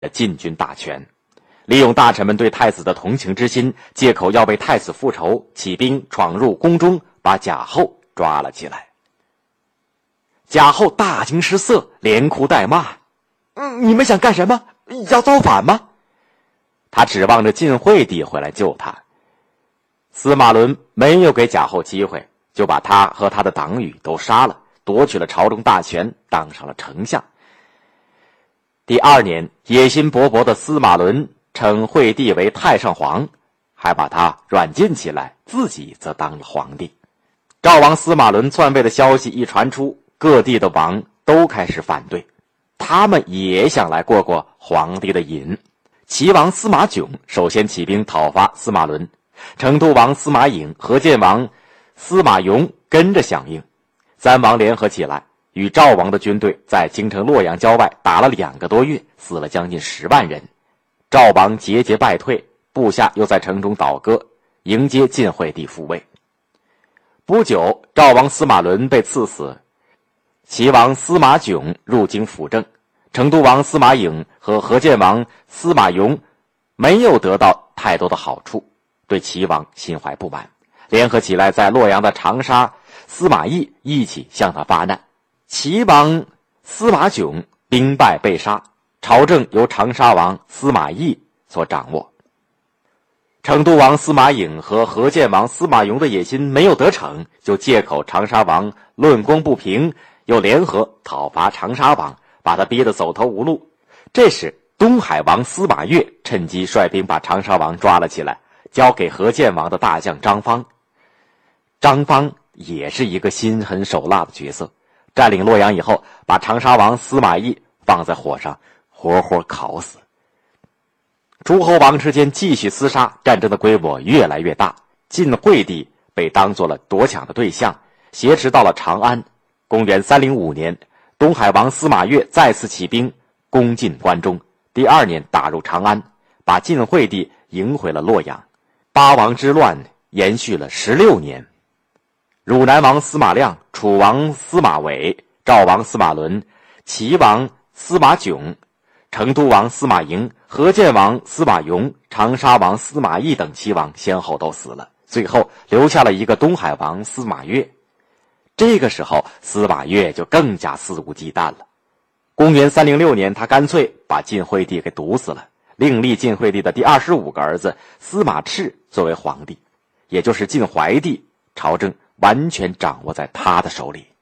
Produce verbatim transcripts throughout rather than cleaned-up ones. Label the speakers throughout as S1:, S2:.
S1: 禁军大权，利用大臣们对太子的同情之心，借口要为太子复仇，起兵闯入宫中，把贾后抓了起来。贾后大惊失色，连哭带骂：“嗯，你们想干什么？要造反吗？”他指望着晋惠帝回来救他。司马伦没有给贾后机会，就把他和他的党羽都杀了，夺取了朝中大权，当上了丞相。第二年，野心勃勃的司马伦称惠帝为太上皇，还把他软禁起来，自己则当了皇帝。赵王司马伦篡位的消息一传出，各地的王都开始反对，他们也想来过过皇帝的瘾。齐王司马囧首先起兵讨伐司马伦，成都王司马颖、河间王司马颙跟着响应，三王联合起来，与赵王的军队在京城洛阳郊外打了两个多月，死了将近十万人。赵王节节败退，部下又在城中倒戈，迎接晋惠帝复位。不久，赵王司马伦被赐死，齐王司马囧入京辅政，成都王司马颖和河间王司马颙没有得到太多的好处，对齐王心怀不满，联合起来在洛阳的长沙司马懿一起向他发难。齐王司马囧兵败被杀，朝政由长沙王司马懿所掌握。成都王司马颖和河间王司马颙的野心没有得逞，就借口长沙王论功不平，又联合讨伐长沙王，把他逼得走投无路。这时东海王司马越趁机率兵把长沙王抓了起来，交给河间王的大将张方。张方也是一个心狠手辣的角色，占领洛阳以后，把长沙王司马懿放在火上活活烤死。诸侯王之间继续厮杀，战争的规模越来越大，晋惠帝被当作了夺抢的对象，挟持到了长安。公元三零五年，东海王司马越再次起兵攻进关中，第二年打入长安，把晋惠帝迎回了洛阳。八王之乱延续了十六年，汝南王司马亮、楚王司马伟、赵王司马伦、齐王司马囧、成都王司马颖、河间王司马颙、长沙王司马懿等齐王先后都死了，最后留下了一个东海王司马越。这个时候司马越就更加肆无忌惮了。公元三零六年，他干脆把晋惠帝给毒死了，另立晋惠帝的第二十五个儿子司马炽作为皇帝，也就是晋怀帝，朝政完全掌握在他的手里。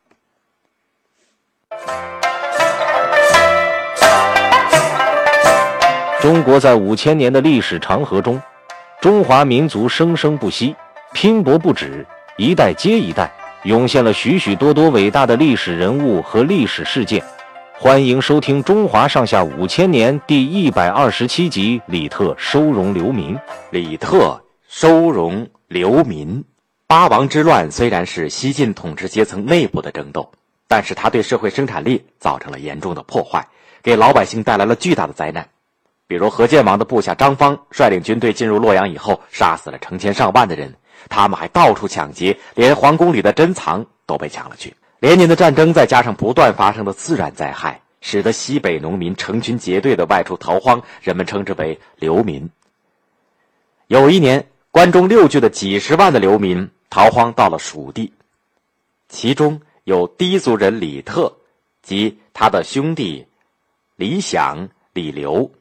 S2: 中国在五千年的历史长河中，中华民族生生不息，拼搏不止，一代接一代，涌现了许许多多伟大的历史人物和历史事件。欢迎收听《中华上下五千年》第一百二十七集，李特收容流民。
S1: 李特收容流民。八王之乱虽然是西晋统治阶层内部的争斗，但是它对社会生产力造成了严重的破坏，给老百姓带来了巨大的灾难。比如河间王的部下张方率领军队进入洛阳以后，杀死了成千上万的人，他们还到处抢劫，连皇宫里的珍藏都被抢了去。连年的战争再加上不断发生的自然灾害，使得西北农民成群结队的外出逃荒，人们称之为流民。有一年，关中六郡的几十万的流民逃荒到了蜀地，其中有氐族人李特及他的兄弟李想、李刘。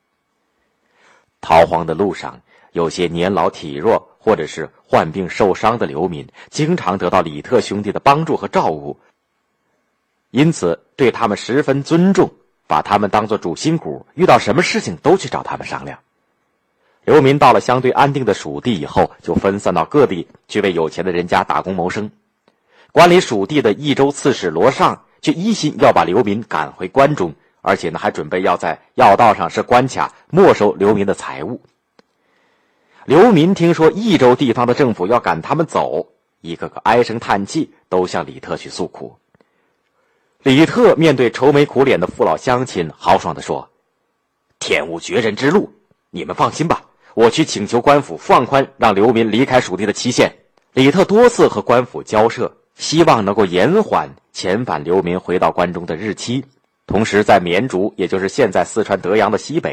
S1: 逃荒的路上，有些年老体弱或者是患病受伤的流民经常得到李特兄弟的帮助和照顾，因此对他们十分尊重，把他们当作主心骨，遇到什么事情都去找他们商量。流民到了相对安定的蜀地以后，就分散到各地去为有钱的人家打工谋生。管理蜀地的益州刺史罗尚却一心要把流民赶回关中，而且呢还准备要在要道上设关卡，没收流民的财物。流民听说益州地方的政府要赶他们走，一个个唉声叹气，都向李特去诉苦。李特面对愁眉苦脸的父老乡亲，豪爽地说：天无绝人之路，你们放心吧，我去请求官府放宽让流民离开蜀地的期限。李特多次和官府交涉，希望能够延缓遣返流民回到关中的日期。同时在绵竹，也就是现在四川德阳的西北，